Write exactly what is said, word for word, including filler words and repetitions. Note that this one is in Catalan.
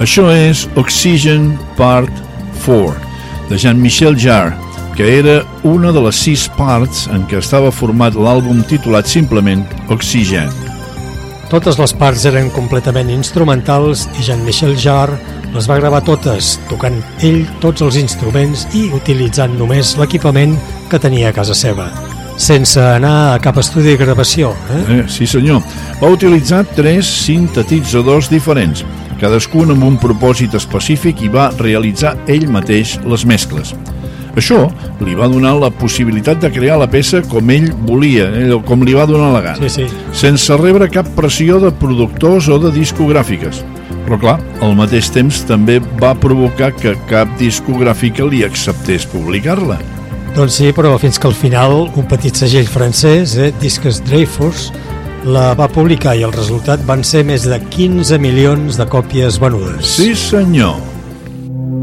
Això és Oxygen Part quatre, de Jean-Michel Jarre, que era una de les sis parts en què estava format l'àlbum titulat simplement Oxygen. Totes les parts eren completament instrumentals i Jean-Michel Jarre les va gravar totes, tocant ell tots els instruments i utilitzant només l'equipament que tenia a casa seva, sense anar a cap estudi de gravació. Eh? Eh, sí senyor, va utilitzar tres sintetitzadors diferents, cadascun amb un propòsit específic, i va realitzar ell mateix les mescles. Això li va donar la possibilitat de crear la peça com ell volia, com li va donar la gana, sí, sí. sense rebre cap pressió de productors o de discogràfiques. Però clar, al mateix temps també va provocar que cap discogràfica li acceptés publicar-la. Doncs sí, però fins que al final un petit segell francès, eh, Disques Dreyfus, la va publicar i el resultat van ser més de quinze milions de còpies venudes. Sí senyor.